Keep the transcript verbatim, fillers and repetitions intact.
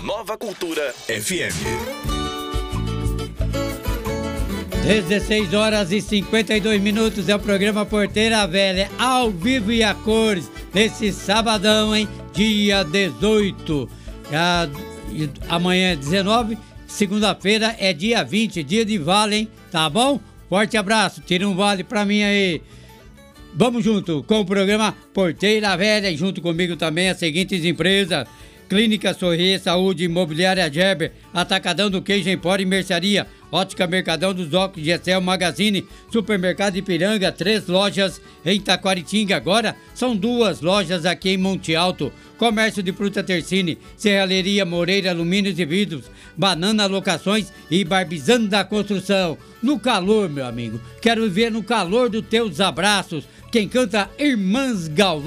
Nova Cultura F M. dezesseis horas e cinquenta e dois minutos, é o programa Porteira Velha, ao vivo e a cores, nesse sabadão, hein? Dia dezoito. Ah, amanhã é dezenove, segunda-feira é dia vinte, dia de vale, hein? Tá bom? Forte abraço, tira um vale pra mim aí. Vamos junto com o programa Porteira Velha, e junto comigo também as seguintes empresas: Clínica Sorrir, Saúde, Imobiliária Gerber, Atacadão do Queijo Empório e Mercearia, Ótica Mercadão dos Óculos, Gessel Magazine, Supermercado Ipiranga, três lojas em Taquaritinga, agora são duas lojas aqui em Monte Alto. Comércio de Fruta Tercine, Serralheria Moreira, Alumínios e Vidros, Banana Locações e Barbizando da Construção. No calor, meu amigo, quero ver no calor dos teus abraços. Quem canta, Irmãs Galvão.